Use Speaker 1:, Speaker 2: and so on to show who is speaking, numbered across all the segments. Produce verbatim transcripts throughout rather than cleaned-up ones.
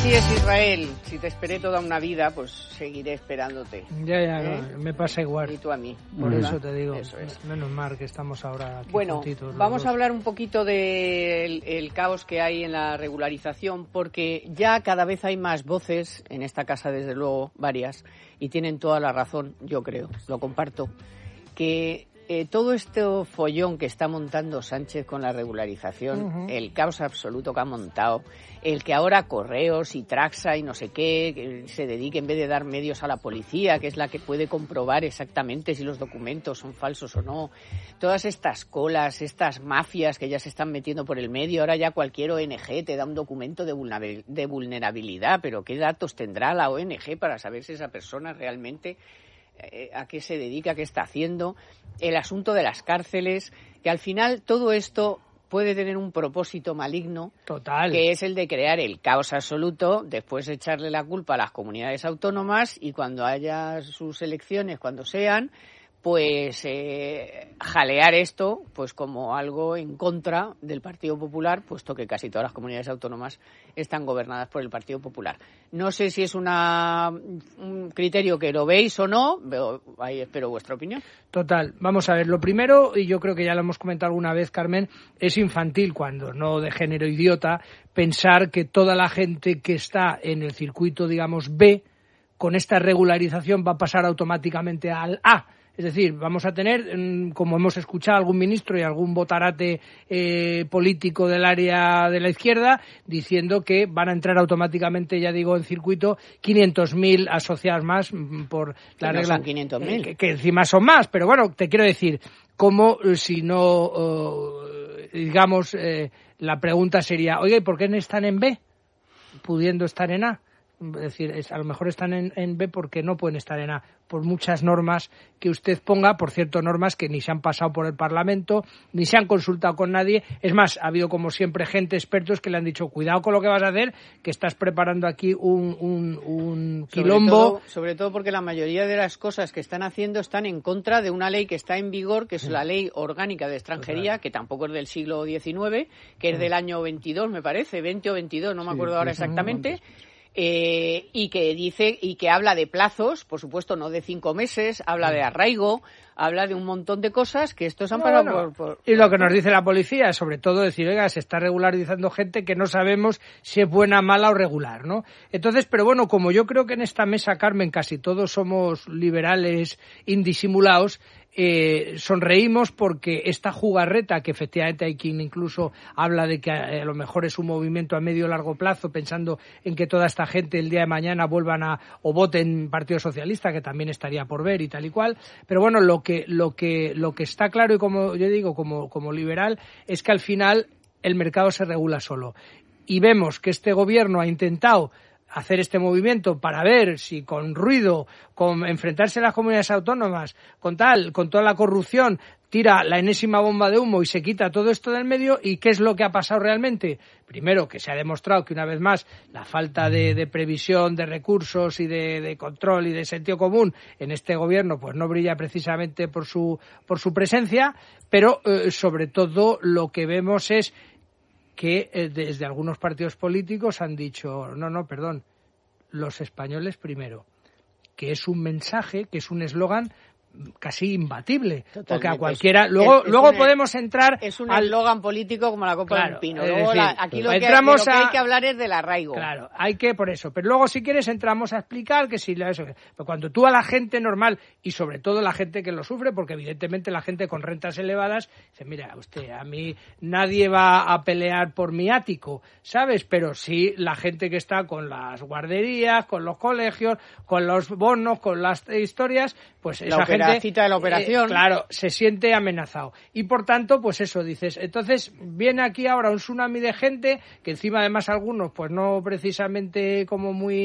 Speaker 1: Así es, Israel. Si te esperé toda una vida, pues seguiré esperándote.
Speaker 2: Ya, ya,
Speaker 1: ¿Eh?
Speaker 2: no, me pasa igual.
Speaker 1: Y tú a mí.
Speaker 2: Por
Speaker 1: ¿verdad?
Speaker 2: eso te digo,
Speaker 1: Eso es.
Speaker 2: menos mal que estamos ahora aquí
Speaker 1: Bueno,
Speaker 2: juntitos,
Speaker 1: vamos
Speaker 2: dos.
Speaker 1: a hablar un poquito del el caos que hay en la regularización, porque ya cada vez hay más voces, en esta casa desde luego varias, y tienen toda la razón, yo creo, lo comparto, que eh, todo este follón que está montando Sánchez con la regularización, uh-huh. el caos absoluto que ha montado, el que ahora Correos y Traxa y no sé qué, que se dedique en vez de dar medios a la policía, que es la que puede comprobar exactamente si los documentos son falsos o no, todas estas colas, estas mafias que ya se están metiendo por el medio, ahora ya cualquier O N G te da un documento de vulnerabilidad, pero ¿qué datos tendrá la O N G para saber si esa persona realmente eh, a qué se dedica, qué está haciendo? El asunto de las cárceles, que al final todo esto puede tener un propósito maligno,
Speaker 2: total,
Speaker 1: que es el de crear el caos absoluto, después echarle la culpa a las comunidades autónomas y cuando haya sus elecciones, cuando sean, pues eh, jalear esto pues como algo en contra del Partido Popular, puesto que casi todas las comunidades autónomas están gobernadas por el Partido Popular. No sé si es una, un criterio que lo veis o no, pero ahí espero vuestra opinión.
Speaker 2: Total, vamos a ver, lo primero, y yo creo que ya lo hemos comentado alguna vez, Carmen, es infantil, cuando no de género idiota, pensar que toda la gente que está en el circuito, digamos, B, con esta regularización va a pasar automáticamente al A. Es decir, vamos a tener, como hemos escuchado, algún ministro y algún botarate eh, político del área de la izquierda diciendo que van a entrar automáticamente, ya digo, en circuito quinientos mil asociados más por la
Speaker 1: no
Speaker 2: regla.
Speaker 1: Son quinientos mil.
Speaker 2: Eh, que, que encima son más, pero bueno, te quiero decir, como si no, uh, digamos, eh, la pregunta sería, oye, ¿y por qué no están en B, pudiendo estar en A? Es decir, es, a lo mejor están en, en B porque no pueden estar en A, por muchas normas que usted ponga, por cierto, normas que ni se han pasado por el Parlamento, ni se han consultado con nadie. Es más, ha habido como siempre gente, expertos, que le han dicho, cuidado con lo que vas a hacer, que estás preparando aquí un, un, un quilombo.
Speaker 1: Sobre todo, sobre todo porque la mayoría de las cosas que están haciendo están en contra de una ley que está en vigor, que es la Ley Orgánica de Extranjería, Total. que tampoco es del siglo diecinueve, que es del año veintidós, me parece, veinte o veintidós, no me acuerdo sí, ahora exactamente. Eh, y que dice y que habla de plazos, por supuesto no de cinco meses, habla de arraigo, habla de un montón de cosas que estos han pasado
Speaker 2: bueno,
Speaker 1: por, por...
Speaker 2: Y lo que nos dice la policía es sobre todo decir, oiga, se está regularizando gente que no sabemos si es buena, mala o regular, ¿no? Entonces, pero bueno, como yo creo que en esta mesa, Carmen, casi todos somos liberales indisimulados, Eh, sonreímos porque esta jugarreta, que efectivamente hay quien incluso habla de que a, a lo mejor es un movimiento a medio o largo plazo, pensando en que toda esta gente el día de mañana vuelvan a o voten Partido Socialista, que también estaría por ver y tal y cual, pero bueno, lo que lo que lo que está claro, y como yo digo, como como liberal, es que al final el mercado se regula solo. Y vemos que este gobierno ha intentado hacer este movimiento para ver si con ruido, con enfrentarse a las comunidades autónomas, con tal, con toda la corrupción, tira la enésima bomba de humo y se quita todo esto del medio. ¿Y qué es lo que ha pasado realmente? Primero, que se ha demostrado que una vez más la falta de, de previsión, de recursos y de, de control y de sentido común en este gobierno pues no brilla precisamente por su, por su presencia, pero eh, sobre todo lo que vemos es que eh, desde algunos partidos políticos han dicho, no, no, perdón, los españoles primero, que es un mensaje, que es un eslogan casi imbatible. Totalmente. Porque a cualquiera... Luego, es, es luego un, podemos entrar...
Speaker 1: Es un eslogan político como la copa claro, de un pino. Luego decir, la, aquí lo, que,
Speaker 2: entramos
Speaker 1: lo que
Speaker 2: a,
Speaker 1: hay que hablar es del arraigo.
Speaker 2: Claro, hay que por eso. Pero luego, si quieres, entramos a explicar que si... Eso, pero cuando tú a la gente normal, y sobre todo la gente que lo sufre, porque evidentemente la gente con rentas elevadas, dice, mira, usted, a mí nadie va a pelear por mi ático, ¿sabes? Pero sí la gente que está con las guarderías, con los colegios, con los bonos, con las historias, pues esa gente...
Speaker 1: La cita de la operación.
Speaker 2: Eh, claro, se siente amenazado. Y por tanto, pues eso, dices, entonces viene aquí ahora un tsunami de gente, que encima además algunos, pues no precisamente como muy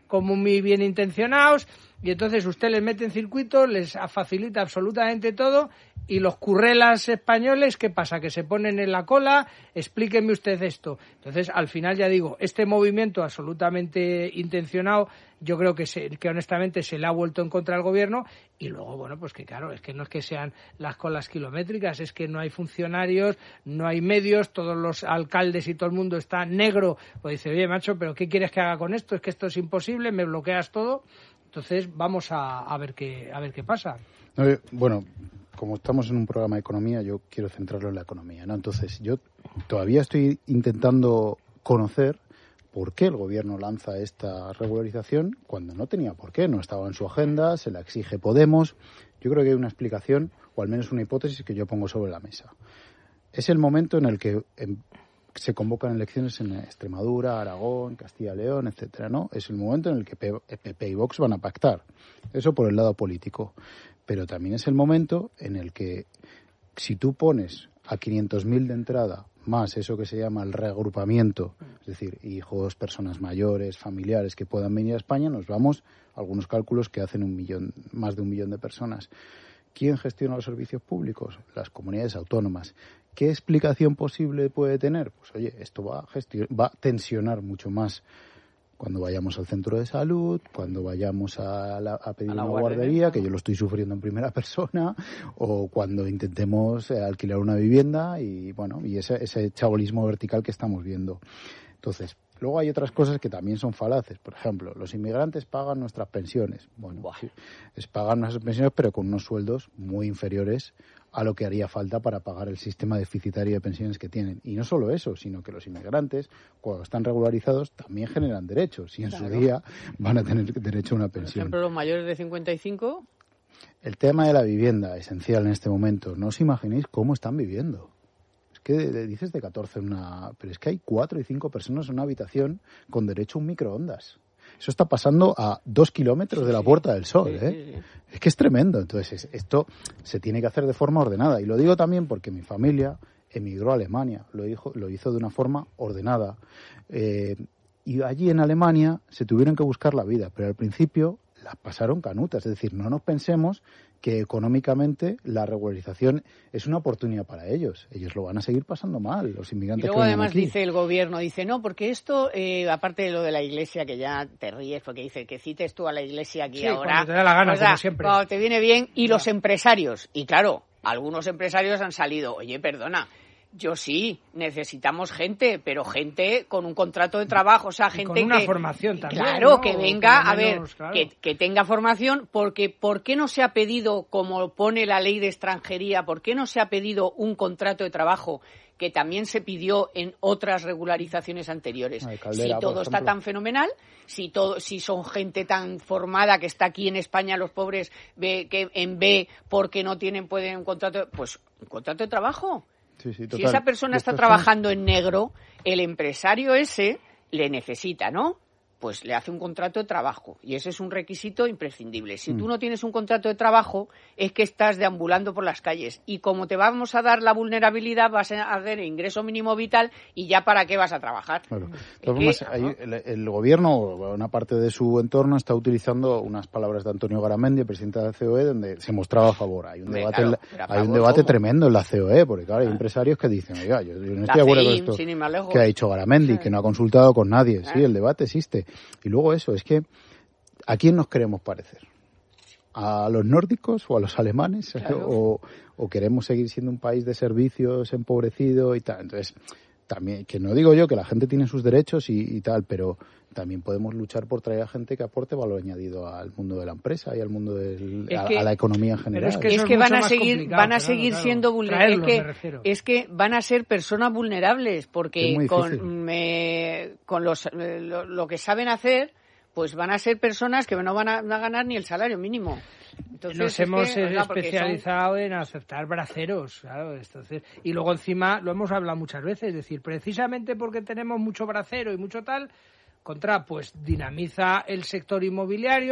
Speaker 2: como muy bien intencionados, y entonces usted les mete en circuitos, les facilita absolutamente todo, y los currelas españoles, ¿qué pasa? Que se ponen en la cola, explíqueme usted esto. Entonces, al final, ya digo, este movimiento absolutamente intencionado, yo creo que, se, que honestamente se le ha vuelto en contra al gobierno, y luego, bueno, pues que claro, es que no es que sean las colas kilométricas, es que no hay funcionarios, no hay medios, todos los alcaldes y todo el mundo está negro. Pues dice, oye, macho, ¿pero qué quieres que haga con esto? Es que esto es imposible, me bloqueas todo. Entonces, vamos a, a ver qué a ver qué pasa.
Speaker 3: No, bueno, como estamos en un programa de economía, yo quiero centrarlo en la economía, ¿no? Entonces, yo todavía estoy intentando conocer por qué el gobierno lanza esta regularización cuando no tenía por qué, no estaba en su agenda, se la exige Podemos. Yo creo que hay una explicación, o al menos una hipótesis que yo pongo sobre la mesa. Es el momento en el que en, se convocan elecciones en Extremadura, Aragón, Castilla y León, etcétera, ¿no? Es el momento en el que P P y Vox van a pactar. Eso por el lado político. Pero también es el momento en el que, si tú pones a quinientos mil de entrada, más eso que se llama el reagrupamiento, es decir, hijos, personas mayores, familiares que puedan venir a España, nos vamos a algunos cálculos que hacen un millón, más de un millón de personas. ¿Quién gestiona los servicios públicos? Las comunidades autónomas. ¿Qué explicación posible puede tener? Pues oye, esto va a, gestion- va a tensionar mucho más cuando vayamos al centro de salud, cuando vayamos a, la, a pedir a una guardería, guardería, que yo lo estoy sufriendo en primera persona, o cuando intentemos eh, alquilar una vivienda y bueno, y ese, ese chabolismo vertical que estamos viendo. Entonces, luego hay otras cosas que también son falaces. Por ejemplo, los inmigrantes pagan nuestras pensiones. Bueno, sí, es pagan nuestras pensiones, pero con unos sueldos muy inferiores a lo que haría falta para pagar el sistema deficitario de pensiones que tienen. Y no solo eso, sino que los inmigrantes, cuando están regularizados, también generan derechos. Y en claro. su día van a tener derecho a una pensión.
Speaker 1: Por ejemplo, los mayores de cincuenta y cinco.
Speaker 3: El tema de la vivienda, esencial en este momento. No os imaginéis cómo están viviendo. Que dices de catorce, una, pero es que hay cuatro y cinco personas en una habitación con derecho a un microondas. Eso está pasando a dos kilómetros sí, de la Puerta del Sol, sí, ¿eh? Sí, sí. Es que es tremendo. Entonces, esto se tiene que hacer de forma ordenada. Y lo digo también porque mi familia emigró a Alemania. Lo hizo, lo hizo de una forma ordenada. Eh, y allí en Alemania se tuvieron que buscar la vida. Pero al principio las pasaron canutas. Es decir, no nos pensemos que económicamente la regularización es una oportunidad para ellos. Ellos lo van a seguir pasando mal, los inmigrantes.
Speaker 1: Y luego
Speaker 3: que
Speaker 1: además
Speaker 3: aquí.
Speaker 1: Dice el gobierno, dice, no, porque esto, eh, aparte de lo de la Iglesia, que ya te ríes porque dice que cites tú a la Iglesia aquí
Speaker 2: sí,
Speaker 1: ahora.
Speaker 2: Cuando te da la gana,
Speaker 1: o sea,
Speaker 2: como siempre.
Speaker 1: Cuando te viene bien. Y
Speaker 2: ya.
Speaker 1: Los empresarios. Y claro, algunos empresarios han salido, oye, perdona, yo sí, necesitamos gente, pero gente con un contrato de trabajo, o sea, gente
Speaker 2: con una
Speaker 1: que,
Speaker 2: formación también,
Speaker 1: claro,
Speaker 2: ¿no?
Speaker 1: que venga,
Speaker 2: menos,
Speaker 1: a ver,
Speaker 2: claro.
Speaker 1: que, que tenga formación, porque ¿por qué no se ha pedido, como pone la ley de extranjería, por qué no se ha pedido un contrato de trabajo que también se pidió en otras regularizaciones anteriores?
Speaker 3: Ay, Caldera,
Speaker 1: si todo está tan fenomenal, si todo, si son gente tan formada que está aquí en España, los pobres ve, que en B porque no tienen pueden un contrato, pues un contrato de trabajo.
Speaker 3: Sí, sí,
Speaker 1: si esa persona está trabajando en negro, el empresario ese le necesita, ¿no? Pues le hace un contrato de trabajo y ese es un requisito imprescindible. Si mm. tú no tienes un contrato de trabajo, es que estás deambulando por las calles y como te vamos a dar la vulnerabilidad, vas a hacer ingreso mínimo vital y ya para qué vas a trabajar.
Speaker 3: Claro. Entonces, que, ahí, el, el gobierno, una parte de su entorno, está utilizando unas palabras de Antonio Garamendi, presidente de la C O E, donde se mostraba a favor. Hay un debate, claro, hay favor, un debate tremendo en la C O E, porque claro, hay ah. empresarios que dicen, oiga, yo, yo no estoy de acuerdo con esto que ha dicho Garamendi, que no ha consultado con nadie. Sí, el debate existe. Y luego eso, es que ¿a quién nos queremos parecer? ¿A los nórdicos o a los alemanes? Claro. O, ¿O queremos seguir siendo un país de servicios empobrecido y tal? Entonces, también, que no digo yo que la gente tiene sus derechos y, y tal, pero también podemos luchar por traer a gente que aporte valor añadido al mundo de la empresa y al mundo del, a, que, a la economía en general.
Speaker 1: Es que, es que van a seguir, van a seguir claro, siendo vulnerables. Es que, es que van a ser personas vulnerables porque con, me, con los, lo, lo que saben hacer, pues van a ser personas que no van a, no a ganar ni el salario mínimo. Entonces,
Speaker 2: Nos hemos
Speaker 1: que,
Speaker 2: especializado
Speaker 1: son...
Speaker 2: en aceptar braceros, claro. Entonces, y luego encima, lo hemos hablado muchas veces, es decir, precisamente porque tenemos mucho bracero y mucho tal, contra, pues dinamiza el sector inmobiliario,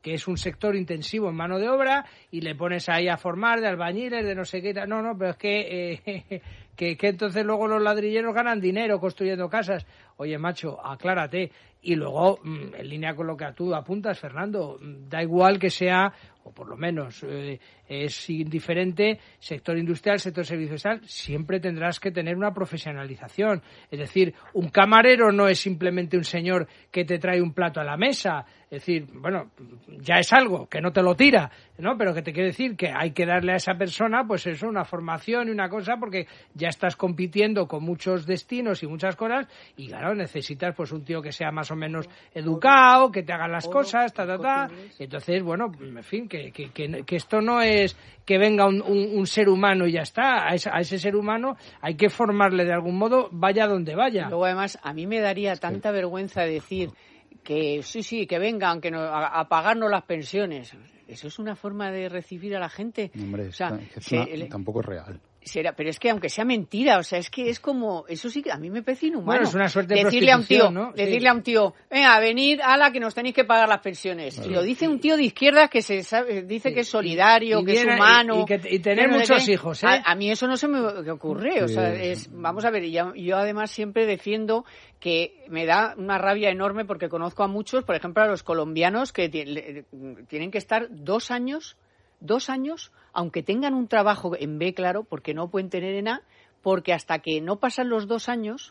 Speaker 2: que es un sector intensivo en mano de obra, y le pones ahí a formar de albañiles, de no sé qué. No, no, pero es que, eh, que, que entonces luego los ladrilleros ganan dinero construyendo casas. Oye, macho, aclárate. Y luego, en línea con lo que tú apuntas, Fernando, da igual que sea, o por lo menos eh, es indiferente, sector industrial, sector servicios, siempre tendrás que tener una profesionalización. Es decir, un camarero no es simplemente un señor que te trae un plato a la mesa. Es decir, bueno, ya es algo, que no te lo tira, ¿no? Pero que te quiere decir que hay que darle a esa persona, pues eso, una formación y una cosa, porque ya estás compitiendo con muchos destinos y muchas cosas, y claro, necesitas pues un tío que sea más o menos educado, que te haga las cosas, ta, ta, ta. Entonces, bueno, en fin, que, que, que, que esto no es que venga un, un, un ser humano y ya está. A ese, a ese ser humano hay que formarle de algún modo, vaya donde vaya.
Speaker 1: Luego, además, a mí me daría tanta vergüenza decir que sí, sí, que vengan, que no, a, a pagarnos las pensiones. ¿Eso es una forma de recibir a la gente?
Speaker 3: Hombre,
Speaker 1: o sea,
Speaker 3: es
Speaker 1: se,
Speaker 3: una, tampoco es real.
Speaker 1: Será, pero es que aunque sea mentira, o sea, es que es como, eso sí que a mí me parece inhumano.
Speaker 2: Bueno, es una suerte de
Speaker 1: decirle a un tío,
Speaker 2: ¿no?
Speaker 1: decirle
Speaker 2: sí.
Speaker 1: a un tío, venga, venid, ala, que nos tenéis que pagar las pensiones. Claro. Y lo dice un tío de izquierdas que se sabe, dice sí. que es solidario, y, y que viene, es humano.
Speaker 2: Y, y, que, y tener muchos hijos, ¿eh?
Speaker 1: A, a mí eso no se me ocurre, o sea, es, vamos a ver, y yo, yo además siempre defiendo que me da una rabia enorme porque conozco a muchos, por ejemplo, a los colombianos que t- tienen que estar dos años Dos años, aunque tengan un trabajo en B, claro, porque no pueden tener en A, porque hasta que no pasan los dos años,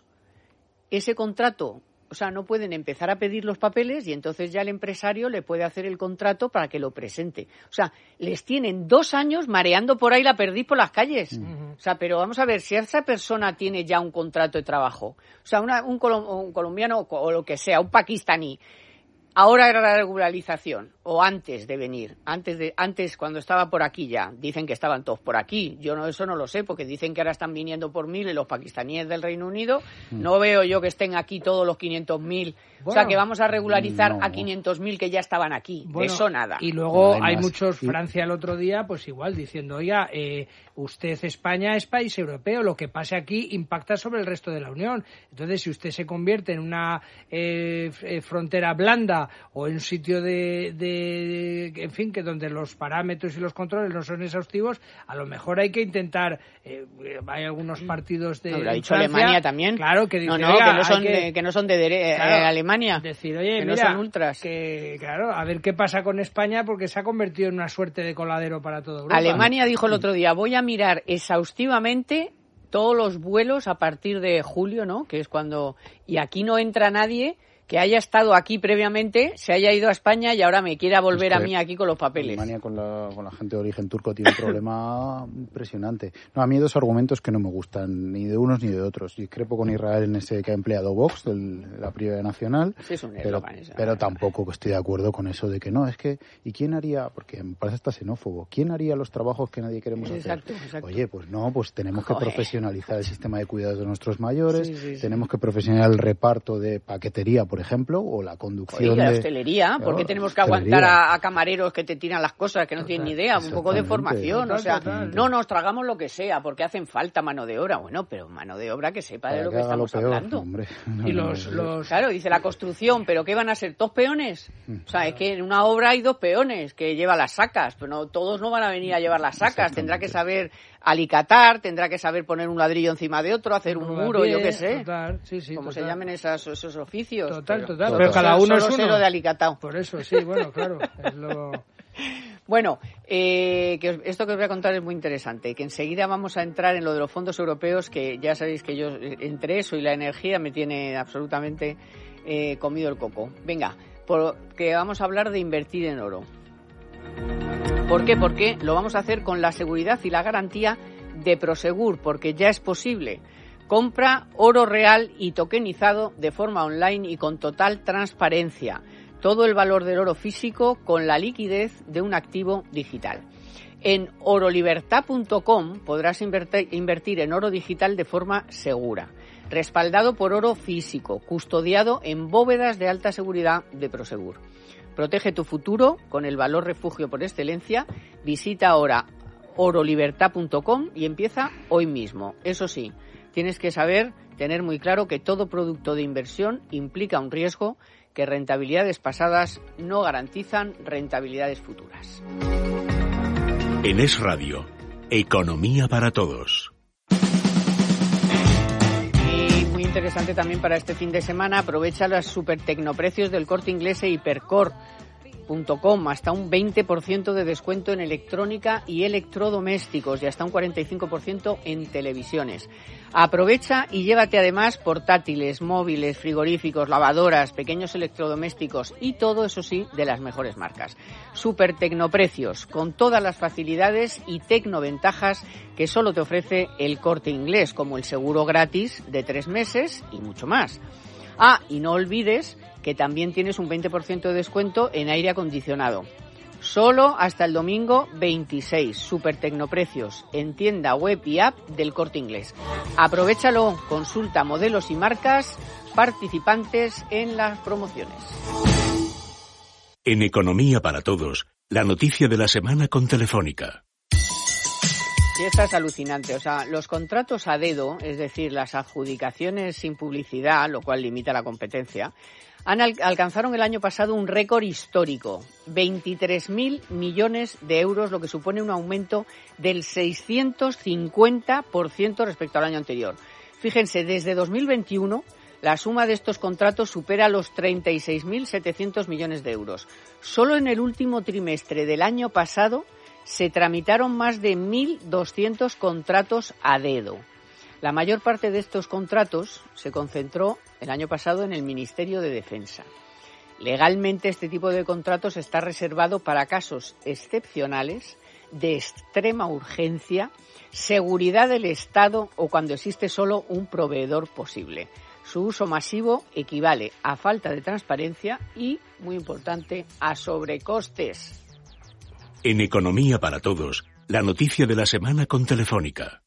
Speaker 1: ese contrato, o sea, no pueden empezar a pedir los papeles y entonces ya el empresario le puede hacer el contrato para que lo presente. O sea, les tienen dos años mareando por ahí la perdiz por las calles. Uh-huh. O sea, pero vamos a ver, si esa persona tiene ya un contrato de trabajo, o sea, una, un, colom- un colombiano o lo que sea, un pakistaní, ahora era la regularización, o antes de venir, antes de antes cuando estaba por aquí ya, dicen que estaban todos por aquí, yo no eso no lo sé, porque dicen que ahora están viniendo por mil los pakistaníes del Reino Unido, mm. no veo yo que estén aquí todos los quinientos mil, bueno, o sea que vamos a regularizar no. a quinientos mil que ya estaban aquí, bueno, eso nada.
Speaker 2: Y luego hay, hay muchos, Francia el otro día, pues igual, diciendo, oiga, eh, usted España es país europeo, lo que pase aquí impacta sobre el resto de la Unión, entonces si usted se convierte en una eh, frontera blanda o en un sitio de, de, de, en fin, que donde los parámetros y los controles no son exhaustivos, a lo mejor hay que intentar, eh, hay algunos partidos de...
Speaker 1: No, lo ha dicho
Speaker 2: Francia,
Speaker 1: Alemania también.
Speaker 2: Claro, que dice,
Speaker 1: no, no, que no son, que, de, que no son de, dere- claro, eh, Alemania,
Speaker 2: decir, oye,
Speaker 1: que
Speaker 2: mira,
Speaker 1: no son ultras.
Speaker 2: Que, claro, a ver qué pasa con España, porque se ha convertido en una suerte de coladero para toda Europa.
Speaker 1: Alemania dijo el otro día, voy a mirar exhaustivamente todos los vuelos a partir de julio, ¿no? Que es cuando... Y aquí no entra nadie que haya estado aquí previamente, se haya ido a España y ahora me quiera volver es que a mí aquí con los papeles.
Speaker 3: Alemania con la, con la gente de origen turco tiene un problema impresionante. No, a mí hay dos argumentos que no me gustan, ni de unos ni de otros. Discrepo con Israel en ese que ha empleado Vox, el, la prioridad nacional,
Speaker 1: sí, es un
Speaker 3: pero, pero tampoco estoy de acuerdo con eso de que no, es que, ¿y quién haría? Porque me parece hasta xenófobo. ¿Quién haría los trabajos que nadie queremos
Speaker 1: exacto,
Speaker 3: hacer?
Speaker 1: Exacto.
Speaker 3: Oye, pues no, pues tenemos que
Speaker 1: Joder.
Speaker 3: profesionalizar el sistema de cuidados de nuestros mayores,
Speaker 1: sí, sí, sí.
Speaker 3: tenemos que profesionalizar el reparto de paquetería, por ejemplo, o la conducción
Speaker 1: Oye, la
Speaker 3: de...
Speaker 1: hostelería, ¿por qué
Speaker 3: claro,
Speaker 1: tenemos que
Speaker 3: hostelería.
Speaker 1: aguantar a, a camareros que te tiran las cosas, que no tienen ni idea? Un poco de formación,
Speaker 2: total,
Speaker 1: o sea,
Speaker 2: total.
Speaker 1: no nos tragamos lo que sea, porque hacen falta mano de obra. Bueno, pero mano de obra que sepa
Speaker 3: Para
Speaker 1: de lo
Speaker 3: que
Speaker 1: que
Speaker 3: haga
Speaker 1: estamos
Speaker 3: lo peor,
Speaker 1: hablando.
Speaker 3: Hombre. No,
Speaker 2: y
Speaker 3: no,
Speaker 2: los,
Speaker 3: no,
Speaker 2: los...
Speaker 1: Claro, dice la construcción, pero ¿qué van a ser? ¿Dos peones? O sea, es que en una obra hay dos peones que llevan las sacas, pero no, todos no van a venir a llevar las sacas, tendrá que saber alicatar, tendrá que saber poner un ladrillo encima de otro, hacer un muro,
Speaker 2: bien,
Speaker 1: yo qué sé.
Speaker 2: Total, sí, sí,
Speaker 1: como
Speaker 2: total.
Speaker 1: se llamen esas, esos oficios.
Speaker 2: Total,
Speaker 1: pero,
Speaker 2: total,
Speaker 1: pero,
Speaker 2: pero cada uno
Speaker 1: solo
Speaker 2: es uno.
Speaker 1: Sé lo de alicatado.
Speaker 2: Por eso, sí, bueno, claro, es lo...
Speaker 1: Bueno, eh, que os, esto que os voy a contar es muy interesante, que enseguida vamos a entrar en lo de los fondos europeos, que ya sabéis que yo entre eso y la energía me tiene absolutamente eh, comido el coco. Venga, porque vamos a hablar de invertir en oro. ¿Por qué? Porque lo vamos a hacer con la seguridad y la garantía de Prosegur, porque ya es posible. Compra oro real y tokenizado de forma online y con total transparencia. Todo el valor del oro físico con la liquidez de un activo digital. En orolibertad punto com podrás invertir, invertir en oro digital de forma segura, respaldado por oro físico, custodiado en bóvedas de alta seguridad de Prosegur. Protege tu futuro con el valor refugio por excelencia. Visita ahora orolibertad punto com y empieza hoy mismo. Eso sí, tienes que saber, tener muy claro que todo producto de inversión implica un riesgo, que rentabilidades pasadas no garantizan rentabilidades futuras.
Speaker 4: En Es Radio, Economía para Todos.
Speaker 1: Y muy interesante también para este fin de semana, aprovecha los supertecnoprecios del Corte Inglés e Hipercor punto com, hasta un veinte por ciento de descuento en electrónica y electrodomésticos y hasta un cuarenta y cinco por ciento en televisiones. Aprovecha y llévate además portátiles, móviles, frigoríficos, lavadoras, pequeños electrodomésticos y todo, eso sí, de las mejores marcas. Super tecnoprecios, con todas las facilidades y tecnoventajas que solo te ofrece el Corte Inglés, como el seguro gratis de tres meses y mucho más. Ah, y no olvides que también tienes un veinte por ciento de descuento en aire acondicionado. Solo hasta el domingo veintiséis, super tecnoprecios, en tienda web y app del Corte Inglés. Aprovéchalo, consulta modelos y marcas participantes en las promociones.
Speaker 4: En Economía para Todos, la noticia de la semana con Telefónica.
Speaker 1: Y esta es alucinante, o sea, los contratos a dedo, es decir, las adjudicaciones sin publicidad, lo cual limita la competencia, han al- alcanzaron el año pasado un récord histórico, veintitrés mil millones de euros, lo que supone un aumento del seiscientos cincuenta por ciento respecto al año anterior. Fíjense, desde dos mil veintiuno la suma de estos contratos supera los treinta y seis mil setecientos millones de euros. Solo en el último trimestre del año pasado se tramitaron más de mil doscientos contratos a dedo. La mayor parte de estos contratos se concentró el año pasado en el Ministerio de Defensa. Legalmente este tipo de contratos está reservado para casos excepcionales, de extrema urgencia, seguridad del Estado o cuando existe solo un proveedor posible. Su uso masivo equivale a falta de transparencia y, muy importante, a sobrecostes.
Speaker 4: En Economía para Todos, la noticia de la semana con Telefónica.